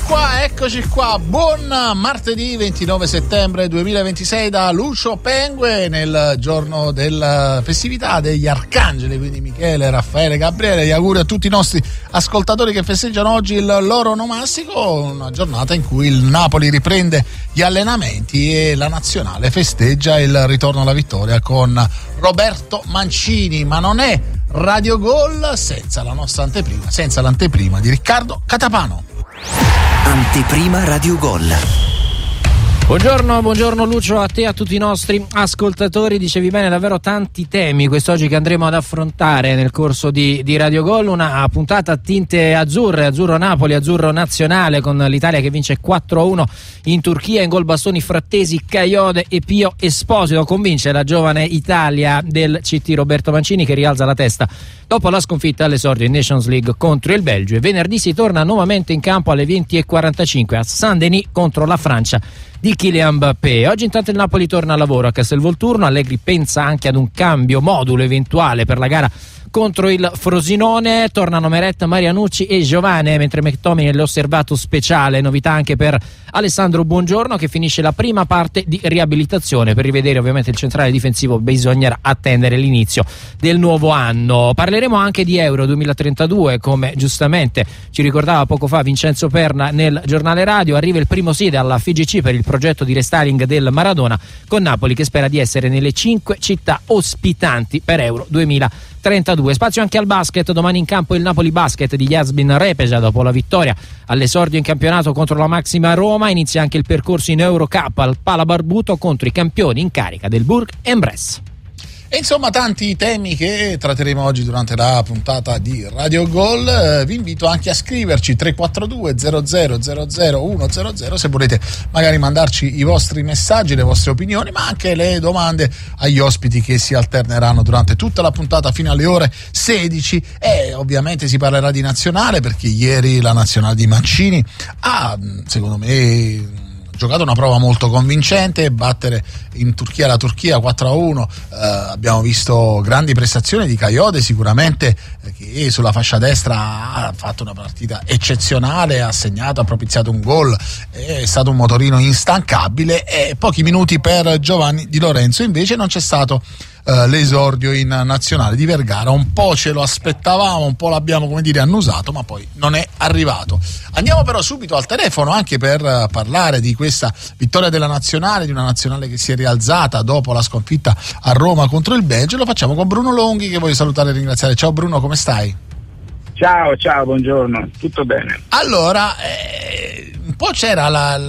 Eccoci qua, buon martedì 29 settembre 2026 da Lucio Pengue, nel giorno della festività degli Arcangeli, quindi Michele, Raffaele, Gabriele. Gli auguri a tutti i nostri ascoltatori che festeggiano oggi il loro onomastico, una giornata in cui il Napoli riprende gli allenamenti e la nazionale festeggia il ritorno alla vittoria con Roberto Mancini, ma non è Radio Gol senza la nostra anteprima, senza l'anteprima di Riccardo Catapano. Anteprima Radio Gol. Buongiorno Lucio, a te e a tutti i nostri ascoltatori. Dicevi bene, davvero tanti temi quest'oggi che andremo ad affrontare nel corso di Radio Gol. Una puntata a tinte azzurre, azzurro Napoli, azzurro nazionale, con l'Italia che vince 4-1 in Turchia. In gol bastoni Frattesi, Kayode e Pio Esposito. Convince la giovane Italia del CT Roberto Mancini, che rialza la testa dopo la sconfitta all'esordio in Nations League contro il Belgio. E venerdì si torna nuovamente in campo alle 20:45 a Saint-Denis contro la Francia di Kylian Mbappé. Oggi intanto il Napoli torna a lavoro a Castelvolturno. Allegri pensa anche ad un cambio modulo eventuale per la gara contro il Frosinone. Tornano Meret, Marianucci e Giovane, mentre McTominay è l'osservato speciale. Novità anche per Alessandro Buongiorno, che finisce la prima parte di riabilitazione. Per rivedere ovviamente il centrale difensivo bisognerà attendere l'inizio del nuovo anno. Parleremo anche di Euro 2032, come giustamente ci ricordava poco fa Vincenzo Perna nel giornale radio. Arriva il primo sì alla FIGC per il progetto di restyling del Maradona, con Napoli che spera di essere nelle 5 città ospitanti per Euro 2032. Spazio anche al basket. Domani in campo il Napoli Basket di Yasmin Repeja dopo la vittoria all'esordio in campionato contro la Maxima Roma. Inizia anche il percorso in Eurocup al Pala Barbuto contro i campioni in carica del Bourg-en-Bresse. E insomma tanti temi che tratteremo oggi durante la puntata di Radio Gol. Vi invito anche a scriverci 342 00 00 100 se volete magari mandarci i vostri messaggi, le vostre opinioni, ma anche le domande agli ospiti che si alterneranno durante tutta la puntata fino alle ore 16. E ovviamente si parlerà di nazionale, perché ieri la nazionale di Mancini ha, secondo me, giocato una prova molto convincente. Battere in Turchia la Turchia 4-1, abbiamo visto grandi prestazioni di Kayode, sicuramente, che sulla fascia destra ha fatto una partita eccezionale, ha segnato, ha propiziato un gol, è stato un motorino instancabile. E pochi minuti per Giovanni Di Lorenzo. Invece non c'è stato l'esordio in nazionale di Vergara. Un po' ce lo aspettavamo, un po' l'abbiamo, come dire, annusato, ma poi non è arrivato. Andiamo però subito al telefono anche per parlare di questa vittoria della nazionale, di una nazionale che si è rialzata dopo la sconfitta a Roma contro il Belgio. Lo facciamo con Bruno Longhi, che voglio salutare e ringraziare. Ciao Bruno, come stai? Ciao, buongiorno, tutto bene. Allora, un po' c'era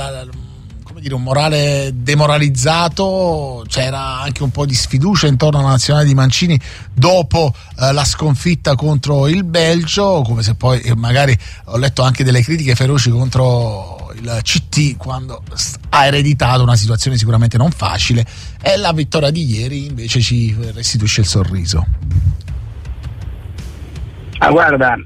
un morale demoralizzato, c'era anche un po' di sfiducia intorno alla nazionale di Mancini dopo la sconfitta contro il Belgio, come se poi magari ho letto anche delle critiche feroci contro il CT quando ha ereditato una situazione sicuramente non facile, e la vittoria di ieri invece ci restituisce il sorriso. Guarda,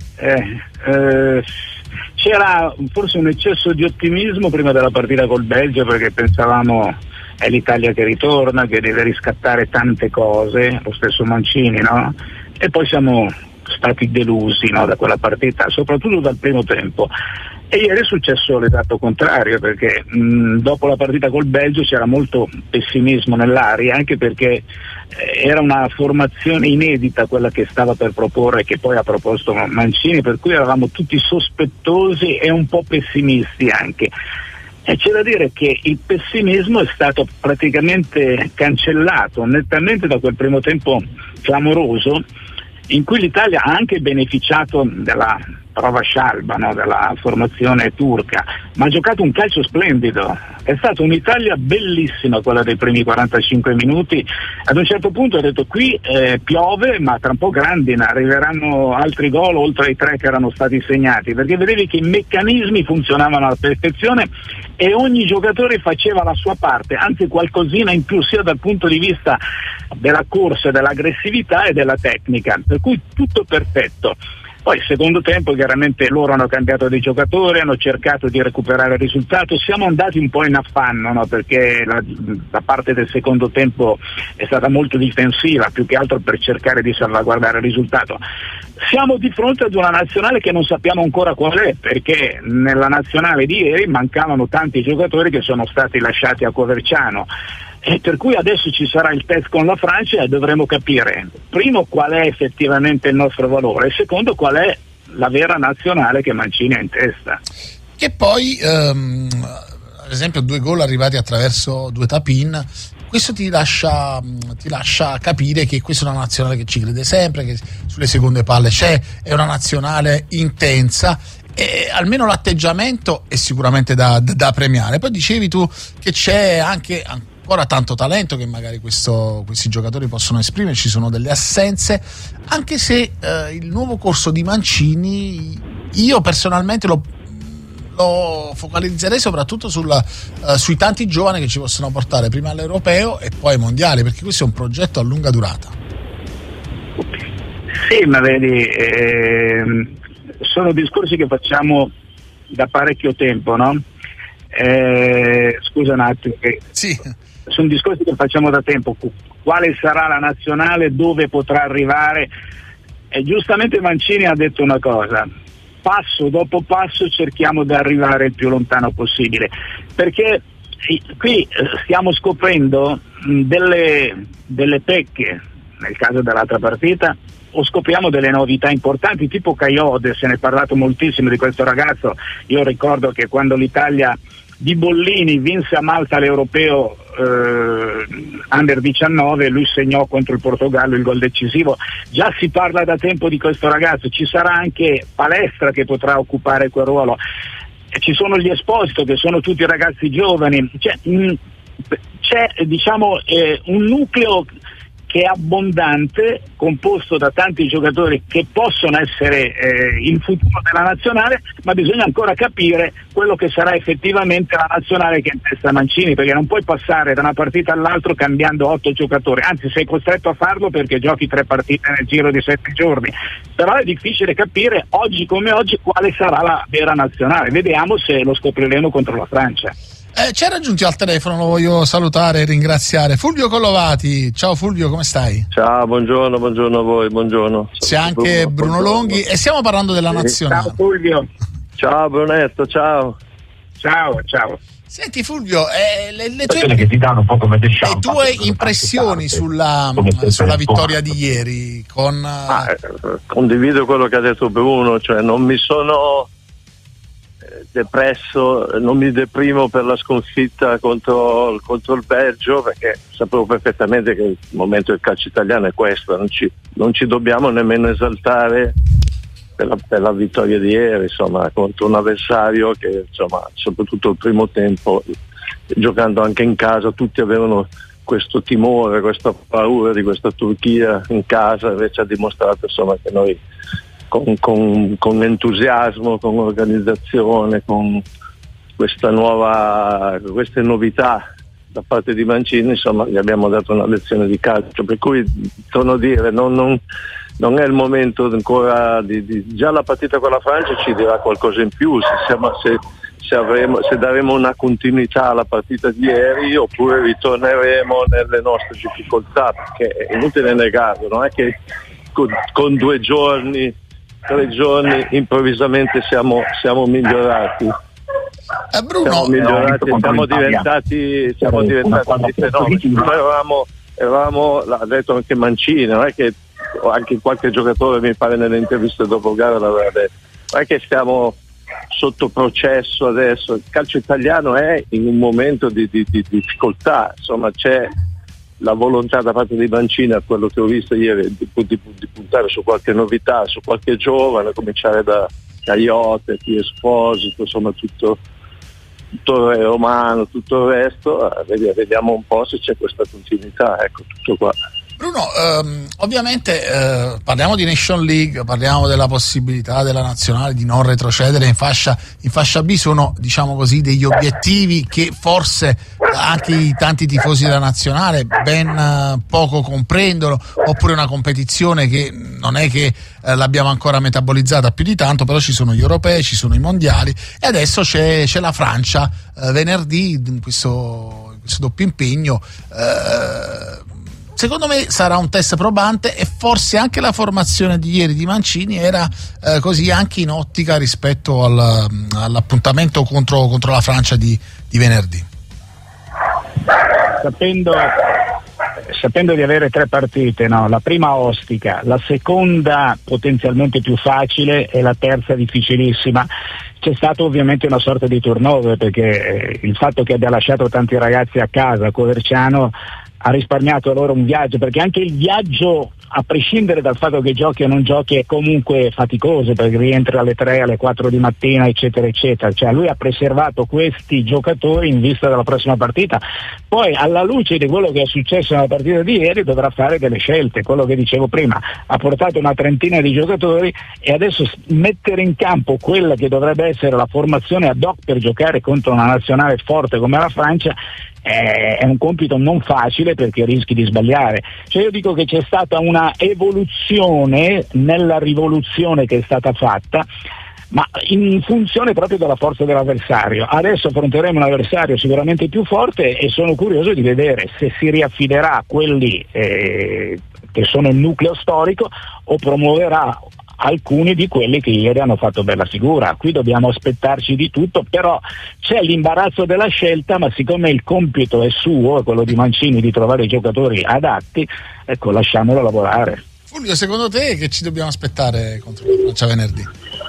c'era forse un eccesso di ottimismo prima della partita col Belgio, perché pensavamo è l'Italia che ritorna, che deve riscattare tante cose, lo stesso Mancini, no? E poi siamo stati delusi, no, da quella partita, soprattutto dal primo tempo. E ieri è successo l'esatto contrario, perché dopo la partita col Belgio c'era molto pessimismo nell'aria, anche perché era una formazione inedita quella che stava per proporre, che poi ha proposto Mancini, per cui eravamo tutti sospettosi e un po' pessimisti anche. E c'è da dire che il pessimismo è stato praticamente cancellato nettamente da quel primo tempo clamoroso, in cui l'Italia ha anche beneficiato della prova scialba, no, della formazione turca, ma ha giocato un calcio splendido. È stata un'Italia bellissima quella dei primi 45 minuti. Ad un certo punto ho detto qui piove, ma tra un po' grandina, arriveranno altri gol oltre ai 3 che erano stati segnati, perché vedevi che i meccanismi funzionavano alla perfezione e ogni giocatore faceva la sua parte, anzi qualcosina in più, sia dal punto di vista della corsa, dell'aggressività e della tecnica, per cui tutto perfetto. Poi il secondo tempo chiaramente loro hanno cambiato dei giocatori, hanno cercato di recuperare il risultato, siamo andati un po' in affanno, no? Perché la parte del secondo tempo è stata molto difensiva, più che altro per cercare di salvaguardare il risultato. Siamo di fronte ad una nazionale che non sappiamo ancora qual è, perché nella nazionale di ieri mancavano tanti giocatori che sono stati lasciati a Coverciano. E per cui adesso ci sarà il test con la Francia e dovremo capire, primo, qual è effettivamente il nostro valore, e secondo, qual è la vera nazionale che Mancini ha in testa. Che poi, ad esempio, 2 gol arrivati attraverso 2 tap-in, questo ti lascia capire che questa è una nazionale che ci crede sempre, che sulle seconde palle è una nazionale intensa. E almeno l'atteggiamento è sicuramente da premiare. Poi dicevi tu che c'è anche ancora tanto talento che magari questi giocatori possono esprimere, ci sono delle assenze, anche se il nuovo corso di Mancini io personalmente lo focalizzerei soprattutto sui tanti giovani che ci possono portare prima all'europeo e poi ai mondiali, perché questo è un progetto a lunga durata. Sì, ma vedi, sono discorsi che facciamo da parecchio tempo, no? Scusa un attimo, sì. Sono discorsi che facciamo da tempo. Quale sarà la nazionale, dove potrà arrivare? E giustamente Mancini ha detto una cosa: passo dopo passo cerchiamo di arrivare il più lontano possibile, perché qui stiamo scoprendo delle pecche nel caso dell'altra partita, o scopriamo delle novità importanti, tipo Kayode. Se ne è parlato moltissimo di questo ragazzo. Io ricordo che quando l'Italia di Bollini vinse a Malta l'europeo Under 19, lui segnò contro il Portogallo il gol decisivo. Già si parla da tempo di questo ragazzo. Ci sarà anche Palestra che potrà occupare quel ruolo, ci sono gli Esposito che sono tutti ragazzi giovani, c'è diciamo un nucleo che è abbondante, composto da tanti giocatori che possono essere il futuro della nazionale, ma bisogna ancora capire quello che sarà effettivamente la nazionale che è in testa Mancini, perché non puoi passare da una partita all'altra cambiando 8 giocatori, anzi sei costretto a farlo perché giochi 3 partite nel giro di 7 giorni, però è difficile capire oggi come oggi quale sarà la vera nazionale. Vediamo se lo scopriremo contro la Francia. Ci ha raggiunti al telefono, lo voglio salutare e ringraziare, Fulvio Collovati. Ciao Fulvio, come stai? Ciao, buongiorno a voi, buongiorno. C'è anche Bruno Longhi e stiamo parlando della nazionale. Ciao Fulvio. Ciao Brunetto, ciao. Ciao. Senti Fulvio, le tue impressioni sulla vittoria di ieri con... Condivido quello che ha detto Bruno, cioè non mi sono depresso, non mi deprimo per la sconfitta contro il Belgio, perché sapevo perfettamente che il momento del calcio italiano è questo, non ci dobbiamo nemmeno esaltare per la vittoria di ieri, insomma, contro un avversario che, insomma, soprattutto il primo tempo, giocando anche in casa, tutti avevano questo timore, questa paura di questa Turchia in casa, invece ha dimostrato, insomma, che noi con entusiasmo, con organizzazione, con queste novità da parte di Mancini, insomma, gli abbiamo dato una lezione di calcio, per cui torno a dire, non è il momento ancora già la partita con la Francia ci dirà qualcosa in più, se daremo una continuità alla partita di ieri oppure ritorneremo nelle nostre difficoltà, perché è inutile negarlo, non è che con 2 giorni, 3 giorni improvvisamente siamo migliorati. Bruno, siamo diventati fenomeni. Eravamo, l'ha detto anche Mancini, non è che anche qualche giocatore mi pare nelle interviste dopo gara l'aveva detto, non è che stiamo sotto processo adesso, il calcio italiano è in un momento di difficoltà, insomma c'è la volontà da parte di Mancini, a quello che ho visto ieri, di puntare su qualche novità, su qualche giovane, cominciare da Kayode, Esposito, insomma tutto il Romano, tutto il resto, vediamo un po' se c'è questa continuità, ecco, tutto qua. Bruno, ovviamente parliamo di Nation League, parliamo della possibilità della nazionale di non retrocedere in fascia B, sono, diciamo così, degli obiettivi che forse anche i tanti tifosi della nazionale ben poco comprendono, oppure una competizione che non è che l'abbiamo ancora metabolizzata più di tanto, però ci sono gli europei, ci sono i mondiali e adesso c'è la Francia venerdì in questo doppio impegno. Secondo me sarà un test probante e forse anche la formazione di ieri di Mancini era così anche in ottica rispetto all'appuntamento contro la Francia di venerdì. Sapendo di avere 3 partite, no? La prima ostica, la seconda potenzialmente più facile e la terza difficilissima, c'è stato ovviamente una sorta di turnover, perché il fatto che abbia lasciato tanti ragazzi a casa, Coverciano ha risparmiato loro un viaggio, perché anche il viaggio, a prescindere dal fatto che giochi o non giochi, è comunque faticoso, perché rientri alle 3, alle 4 di mattina, eccetera eccetera. Cioè lui ha preservato questi giocatori in vista della prossima partita. Poi, alla luce di quello che è successo nella partita di ieri, dovrà fare delle scelte, quello che dicevo prima. Ha portato una trentina di giocatori e adesso mettere in campo quella che dovrebbe essere la formazione ad hoc per giocare contro una nazionale forte come la Francia è un compito non facile, perché rischi di sbagliare. Cioè io dico che c'è stata una evoluzione nella rivoluzione che è stata fatta, ma in funzione proprio della forza dell'avversario. Adesso affronteremo un avversario sicuramente più forte e sono curioso di vedere se si riaffiderà a quelli che sono il nucleo storico o promuoverà alcuni di quelli che ieri hanno fatto bella figura. Qui dobbiamo aspettarci di tutto, però c'è l'imbarazzo della scelta, ma siccome il compito è suo, è quello di Mancini di trovare i giocatori adatti, ecco, lasciamolo lavorare. Fulvio, secondo te che ci dobbiamo aspettare contro la Francia venerdì?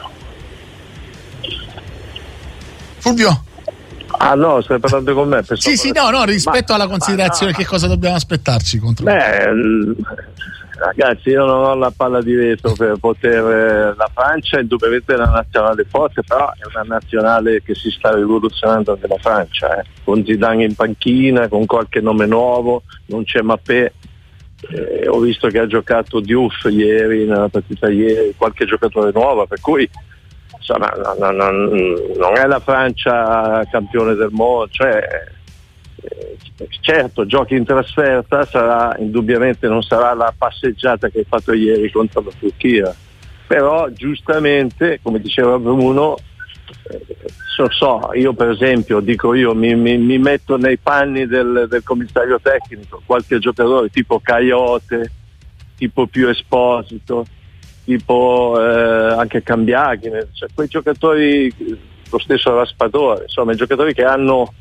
Fulvio? Ah no, stai parlando con me? Sì, no, rispetto alla considerazione, che cosa dobbiamo aspettarci contro ragazzi, io non ho la palla di vetro per poter. La Francia indubbiamente è una nazionale forte, però è una nazionale che si sta rivoluzionando anche la Francia, con Zidane in panchina, con qualche nome nuovo, non c'è Mbappé, ho visto che ha giocato Diouf ieri, nella partita ieri, qualche giocatore nuovo, per cui insomma non è la Francia campione del mondo, certo, giochi in trasferta, indubbiamente non sarà la passeggiata che hai fatto ieri contro la Turchia, però giustamente, come diceva Bruno, io per esempio mi metto nei panni del commissario tecnico, qualche giocatore tipo Caiote, tipo più Esposito, tipo anche Cambiaghi, cioè quei giocatori, lo stesso Raspadore, insomma i giocatori che hanno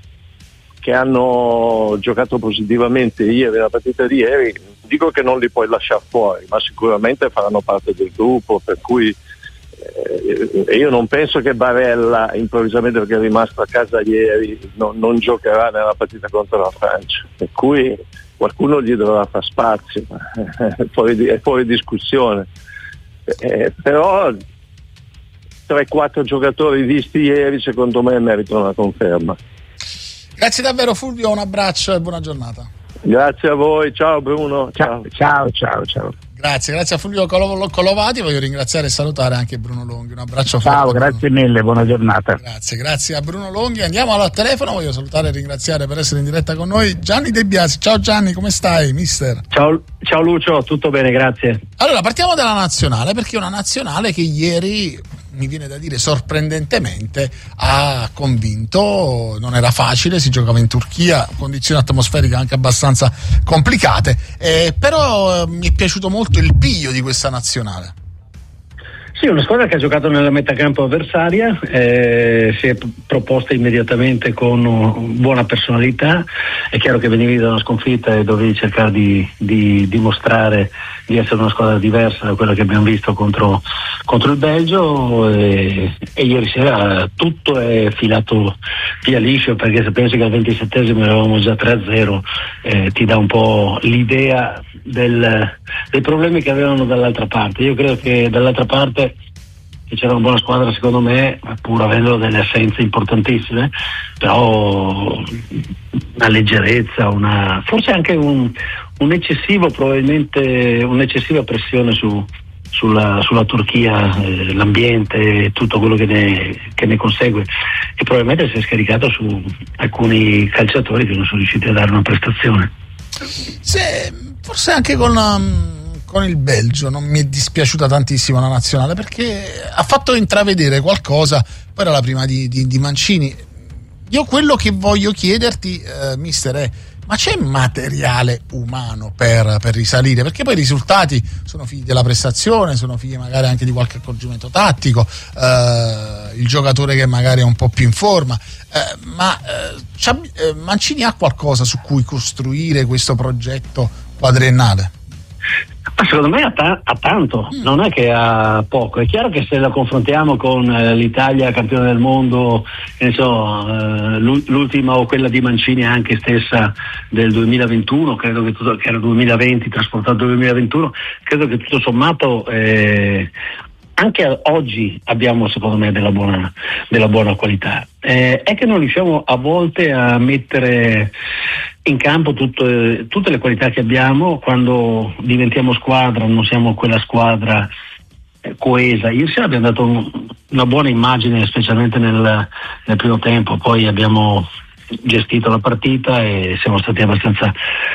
giocato positivamente ieri, nella partita di ieri, dico che non li puoi lasciare fuori, ma sicuramente faranno parte del gruppo, per cui io non penso che Barella improvvisamente, perché è rimasto a casa ieri, non giocherà nella partita contro la Francia, per cui qualcuno gli dovrà far spazio, è fuori discussione, però 3-4 giocatori visti ieri secondo me meritano una conferma. Grazie davvero Fulvio, un abbraccio e buona giornata. Grazie a voi, ciao Bruno. Ciao. Grazie a Fulvio Colovati, voglio ringraziare e salutare anche Bruno Longhi, un abbraccio ciao, forte. Grazie mille, buona giornata. Grazie a Bruno Longhi. Andiamo al telefono, voglio salutare e ringraziare per essere in diretta con noi Gianni De Biasi. Ciao Gianni, come stai, mister? Ciao Lucio, tutto bene, grazie. Allora, partiamo dalla nazionale, perché è una nazionale che ieri, mi viene da dire sorprendentemente, ha convinto. Non era facile, si giocava in Turchia, condizioni atmosferiche anche abbastanza complicate, però mi è piaciuto molto il piglio di questa nazionale. Sì, una squadra che ha giocato nella metacampo avversaria, si è proposta immediatamente con buona personalità. È chiaro che venivi da una sconfitta e dovevi cercare di dimostrare di essere una squadra diversa da quella che abbiamo visto contro il Belgio, e ieri sera tutto è filato via liscio, perché se pensi che al 27esimo eravamo già 3-0, ti dà un po' l'idea dei problemi che avevano dall'altra parte. Io credo che dall'altra parte che c'era una buona squadra, secondo me, pur avendo delle assenze importantissime, però una leggerezza, forse anche un eccessivo, probabilmente un'eccessiva pressione sulla Turchia, l'ambiente, tutto quello che ne consegue, e probabilmente si è scaricato su alcuni calciatori che non sono riusciti a dare una prestazione. Forse anche con il Belgio non mi è dispiaciuta tantissimo la nazionale, perché ha fatto intravedere qualcosa. Poi era la prima di Mancini. Io quello che voglio chiederti, mister, è: ma c'è materiale umano per risalire? Perché poi i risultati sono figli della prestazione, sono figli magari anche di qualche accorgimento tattico, il giocatore che magari è un po' più in forma, ma Mancini ha qualcosa su cui costruire questo progetto quadriennale? Ma secondo me ha tanto, non è che ha poco. È chiaro che se la confrontiamo con l'Italia campione del mondo, l'ultima o quella di Mancini anche stessa del 2021, credo che era 2020 trasportato al 2021, credo che tutto sommato anche oggi abbiamo, secondo me, della buona qualità. È che non riusciamo a volte a mettere in campo tutte le qualità che abbiamo. Quando diventiamo squadra, non siamo quella squadra coesa. Ieri sera abbiamo dato una buona immagine, specialmente nel primo tempo, poi abbiamo gestito la partita e siamo stati abbastanza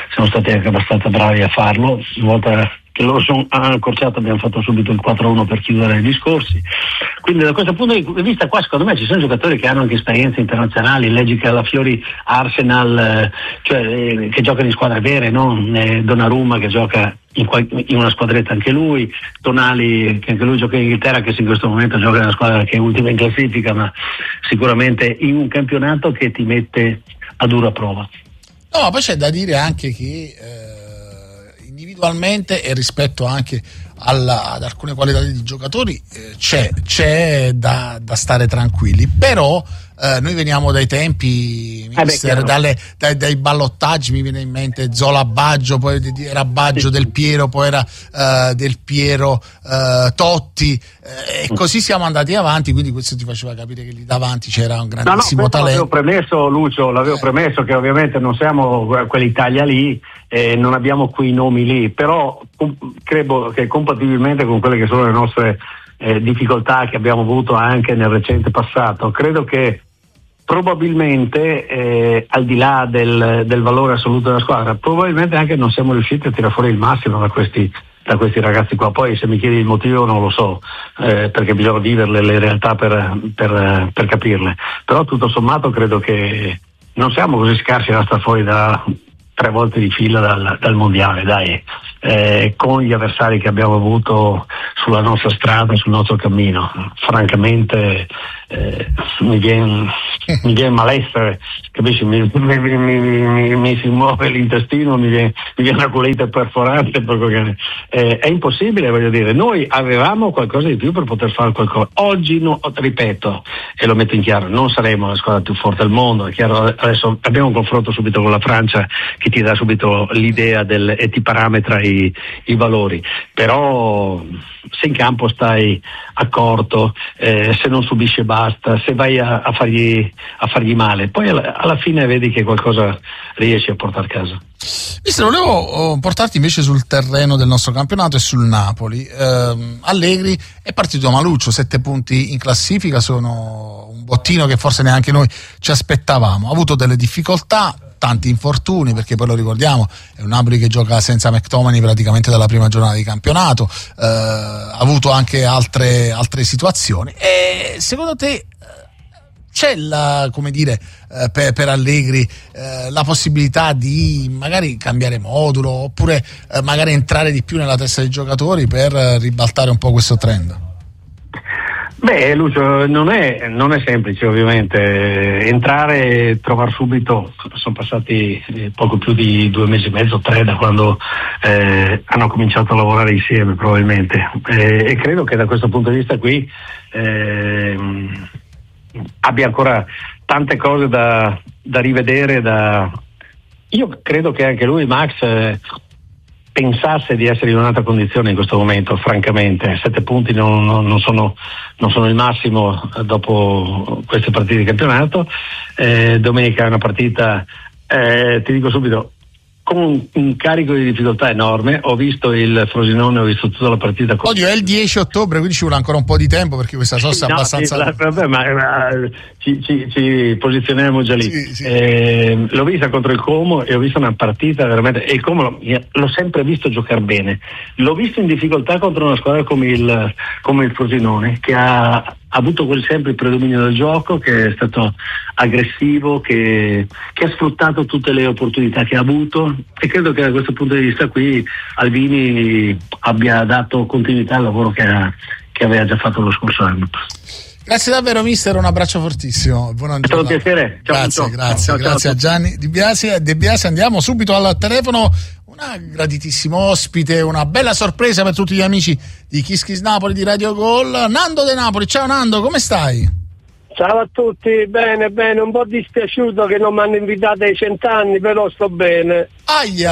bravi a farlo. Una volta che loro sono accorciato abbiamo fatto subito il 4-1 per chiudere i discorsi. Quindi da questo punto di vista qua, secondo me, ci sono giocatori che hanno anche esperienze internazionali. Leggi che alla Fiori Arsenal, che giocano in squadre vere, no? Donnarumma che gioca in una squadretta anche lui, Tonali che anche lui gioca in Inghilterra, che in questo momento gioca in una squadra che è ultima in classifica, ma sicuramente in un campionato che ti mette a dura prova. No, poi c'è da dire anche che individualmente e rispetto anche ad alcune qualità di giocatori c'è da stare tranquilli, però noi veniamo dai tempi, mister, dai ballottaggi. Mi viene in mente Zola Baggio, poi era Baggio Del Piero, poi era Del Piero Totti, e così siamo andati avanti, quindi questo ti faceva capire che lì davanti c'era un grandissimo talento. L'avevo premesso che ovviamente non siamo quell'Italia lì, non abbiamo quei nomi lì, però credo che compatibilmente con quelle che sono le nostre difficoltà che abbiamo avuto anche nel recente passato, credo che probabilmente al di là del valore assoluto della squadra, probabilmente anche non siamo riusciti a tirare fuori il massimo da questi ragazzi qua. Poi se mi chiedi il motivo non lo so, perché bisogna viverle le realtà per capirle, però tutto sommato credo che non siamo così scarsi da stare fuori da 3 volte di fila dal mondiale, dai, con gli avversari che abbiamo avuto sulla nostra strada, sul nostro cammino. Francamente mi viene malessere, capisci? Mi si muove l'intestino, mi viene una colite perforante, è impossibile, voglio dire. Noi avevamo qualcosa di più per poter fare qualcosa. Oggi, ripeto, e lo metto in chiaro, non saremo la squadra più forte del mondo, è chiaro. Adesso abbiamo un confronto subito con la Francia che ti dà subito l'idea e ti parametra i valori, però se in campo stai accorto, se non subisce basta, se vai a fargli male, poi alla fine vedi che qualcosa riesci a portare a casa. Mister, volevo portarti invece sul terreno del nostro campionato e sul Napoli. Allegri è partito maluccio, 7 punti in classifica, sono un bottino che forse neanche noi ci aspettavamo. Ha avuto delle difficoltà, tanti infortuni, perché poi lo ricordiamo, è un Napoli che gioca senza McTominay praticamente dalla prima giornata di campionato, ha avuto anche altre situazioni. E secondo te c'è per Allegri la possibilità di magari cambiare modulo, oppure magari entrare di più nella testa dei giocatori per ribaltare un po' questo trend? Beh, Lucio, non è semplice ovviamente entrare e trovare subito. Sono passati poco più di 2 mesi e mezzo, 3 da quando hanno cominciato a lavorare insieme probabilmente, e credo che da questo punto di vista qui abbia ancora tante cose da rivedere. Io credo che anche lui, Max, pensasse di essere in un'altra condizione in questo momento, francamente. 7 punti non sono il massimo dopo queste partite di campionato. Domenica è una partita, ti dico subito, con un carico di difficoltà enorme. Ho visto il Frosinone, ho visto tutta la partita. Oddio, è il 10 ottobre, quindi ci vuole ancora un po' di tempo perché questa sosta è abbastanza... Vabbè, ma ci posizioniamo già lì. Sì. L'ho vista contro il Como e ho visto una partita veramente... E il Como l'ho sempre visto giocare bene. L'ho visto in difficoltà contro una squadra come il Frosinone, che ha avuto sempre il predominio del gioco, che è stato aggressivo, che ha sfruttato tutte le opportunità che ha avuto, e credo che da questo punto di vista qui Albini abbia dato continuità al lavoro che aveva già fatto lo scorso anno. Grazie davvero mister, un abbraccio fortissimo, buona giornata. È stato un piacere. Ciao, grazie a Gianni De Biasi. Andiamo subito al telefono, una graditissimo ospite, una bella sorpresa per tutti gli amici di Kiss Kiss Napoli di Radio Gol, Nando De Napoli. Ciao Nando, come stai? Ciao a tutti, bene, un po' dispiaciuto che non mi hanno invitato ai 100 anni, però sto bene. Aia!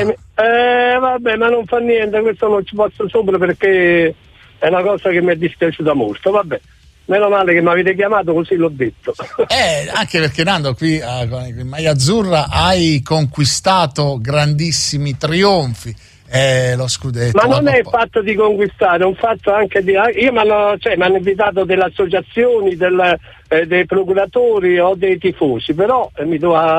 Vabbè, ma non fa niente, questo non ci posso sopra perché è una cosa che mi è dispiaciuta molto, vabbè. Meno male che mi avete chiamato, così l'ho detto. Anche perché Nando qui in maglia azzurra hai conquistato grandissimi trionfi, lo scudetto. Ma non è il fatto di conquistare, è un fatto anche di... Io mi hanno invitato delle associazioni, dei procuratori o dei tifosi, però mi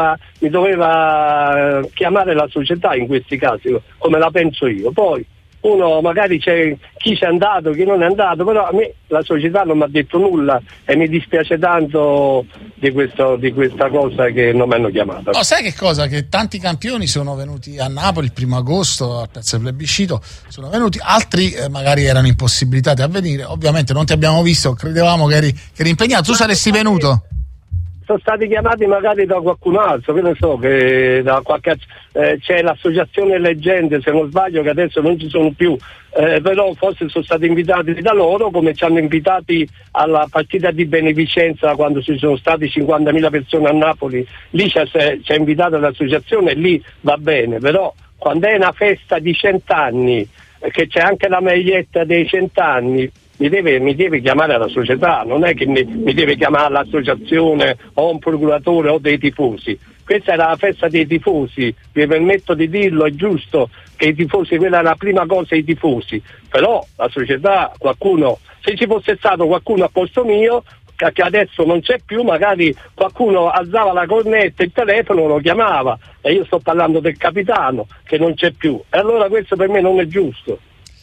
doveva chiamare la società in questi casi, come la penso io. Poi uno magari c'è chi c'è andato, chi non è andato, però a me la società non mi ha detto nulla e mi dispiace tanto di questa cosa che non mi hanno chiamato. No, sai che cosa? Che tanti campioni sono venuti a Napoli il 1 agosto a Piazza Plebiscito, sono venuti, altri magari erano impossibilitati a venire, ovviamente non ti abbiamo visto, credevamo che eri impegnato, tu saresti venuto? Sono stati chiamati magari da qualcun altro, che ne so, che da qualche c'è l'associazione Leggende, se non sbaglio, che adesso non ci sono più, però forse sono stati invitati da loro, come ci hanno invitati alla partita di beneficenza quando ci sono stati 50.000 persone a Napoli, lì ci ha invitato l'associazione e lì va bene, però quando è una festa di 100 anni, che c'è anche la maglietta dei 100 anni, mi deve chiamare la società, non è che mi deve chiamare l'associazione o un procuratore o dei tifosi. Questa era la festa dei tifosi, mi permetto di dirlo, è giusto che i tifosi, quella è la prima cosa, i tifosi, però la società, qualcuno, se ci fosse stato qualcuno a posto mio, che adesso non c'è più, magari qualcuno alzava la cornetta, il telefono lo chiamava, e io sto parlando del capitano che non c'è più, e allora questo per me non è giusto.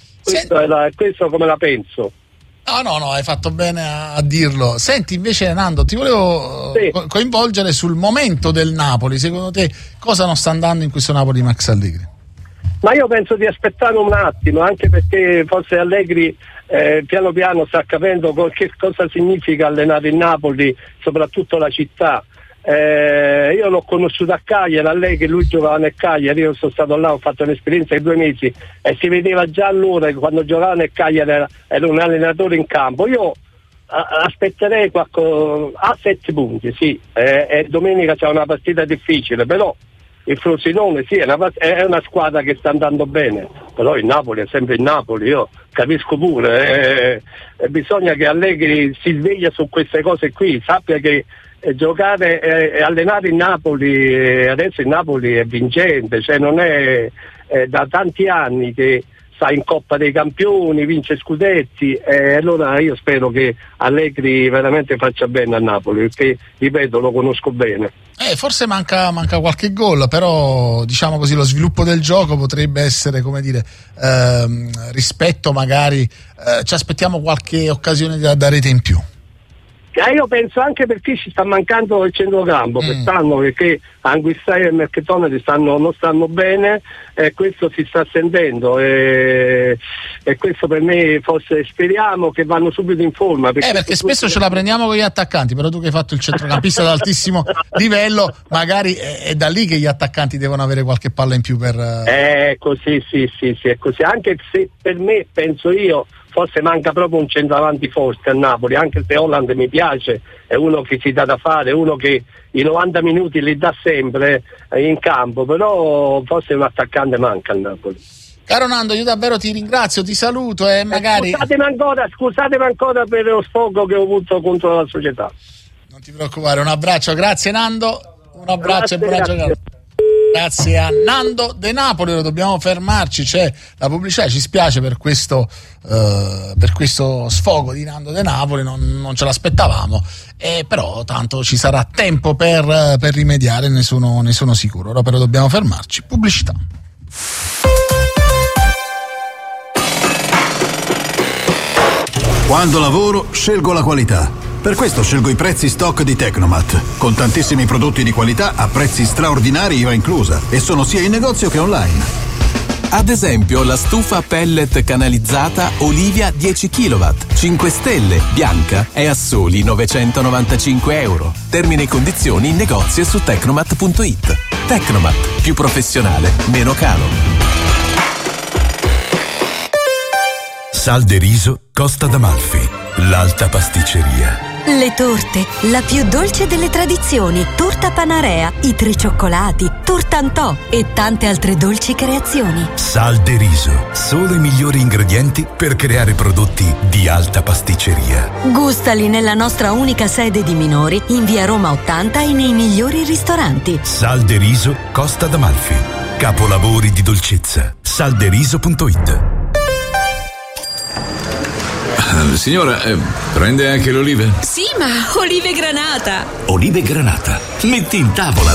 Questo come la penso. No, hai fatto bene a dirlo. Senti, invece Nando, ti volevo coinvolgere sul momento del Napoli. Secondo te cosa non sta andando in questo Napoli di Max Allegri? Ma io penso di aspettare un attimo, anche perché forse Allegri piano piano sta capendo che cosa significa allenare il Napoli, soprattutto la città. Io l'ho conosciuto a Cagliari, a lei che lui giocava nel Cagliari, io sono stato là, ho fatto un'esperienza di 2 mesi e si vedeva già allora che quando giocava nel Cagliari era un allenatore in campo. Io aspetterei a 7 punti, sì, e domenica c'è una partita difficile, però il Frosinone sì, è una squadra che sta andando bene, però il Napoli è sempre il Napoli, io capisco pure, bisogna che Allegri si sveglia su queste cose qui, sappia che giocare e allenare il Napoli, adesso il Napoli è vincente, cioè non è da tanti anni che sta in Coppa dei Campioni, vince scudetti, e allora io spero che Allegri veramente faccia bene a Napoli, perché ripeto, lo conosco bene. Forse manca qualche gol, però diciamo così lo sviluppo del gioco potrebbe essere, come dire, rispetto magari ci aspettiamo qualche occasione da rete in più. Io penso anche perché ci sta mancando il centrocampo quest'anno, perché Anguissa e Mercatone non stanno bene, e questo si sta sentendo, e questo per me forse speriamo che vanno subito in forma, perché spesso ce la prendiamo con gli attaccanti, però tu che hai fatto il centrocampista ad altissimo livello, magari è da lì che gli attaccanti devono avere qualche palla in più per così, sì, è così, anche se per me, penso io, forse manca proprio un centravanti forte a Napoli, anche se Holland mi piace, è uno che si dà da fare, uno che i 90 minuti li dà sempre in campo, però forse un attaccante manca a Napoli. Caro Nando, io davvero ti ringrazio, ti saluto e magari... Scusatemi ancora per lo sfogo che ho avuto contro la società. Non ti preoccupare, un abbraccio, grazie Nando, un abbraccio, grazie, e buona giornata. Grazie a Nando De Napoli. Ora dobbiamo fermarci, c'è la pubblicità, ci spiace per questo sfogo di Nando De Napoli, non ce l'aspettavamo, però tanto ci sarà tempo per rimediare, ne sono sicuro. Ora però dobbiamo fermarci, pubblicità. Quando lavoro scelgo la qualità. Per questo scelgo i prezzi stock di Tecnomat, con tantissimi prodotti di qualità a prezzi straordinari, IVA inclusa, e sono sia in negozio che online. Ad esempio la stufa pellet canalizzata Olivia 10 kW, 5 stelle, bianca, è a soli €995. Termini e condizioni in negozio e su tecnomat.it. Tecnomat, più professionale, meno caro. Sal de Riso Costa d'Amalfi, l'alta pasticceria. Le torte, la più dolce delle tradizioni, torta Panarea, i 3 cioccolati, tortantò e tante altre dolci creazioni. Sal de Riso, solo i migliori ingredienti per creare prodotti di alta pasticceria. Gustali nella nostra unica sede di Minori, in via Roma 80 e nei migliori ristoranti. Sal de Riso Costa d'Amalfi, capolavori di dolcezza. Salderiso.it. Signora, prende anche le olive? Sì, ma olive granata. Olive Granata. Metti in tavola